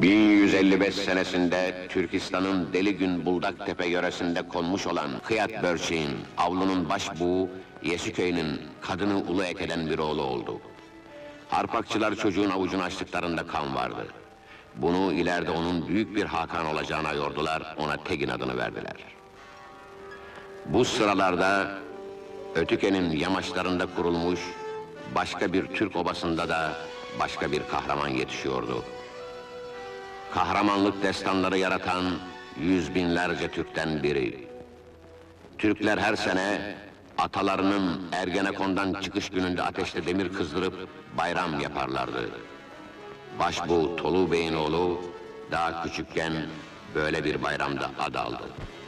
1155 senesinde Türkistan'ın Deligün Buldaktepe yöresinde konmuş olan Kıyat Börçek'in, avlunun başbuğu Yeşiköy'ün kadını ulu ekeden bir oğlu oldu. Harpakçılar çocuğun avucunu açtıklarında kan vardı. Bunu ileride onun büyük bir Hakan olacağına yordular, ona Tegin adını verdiler. Bu sıralarda Ötüken'in yamaçlarında kurulmuş başka bir Türk obasında da başka bir kahraman yetişiyordu. Kahramanlık destanları yaratan yüz binlerce Türk'ten biri. Türkler her sene atalarının Ergenekon'dan çıkış gününde ateşte demir kızdırıp bayram yaparlardı. Başbuğ Tolu Bey'in oğlu daha küçükken böyle bir bayramda ad aldı.